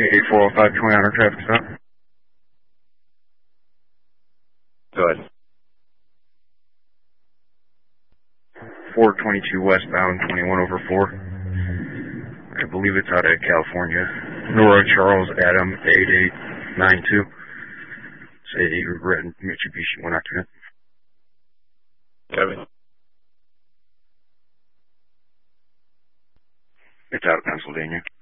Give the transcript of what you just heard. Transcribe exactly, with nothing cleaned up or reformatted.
eight eight four oh five twenty on our traffic stop. Go ahead. four twenty-two westbound, twenty-one over four. I believe it's out of California. Nora Charles Adam eight eight nine two. Say red Mitsubishi one occupant. Kevin. It's out of Pennsylvania.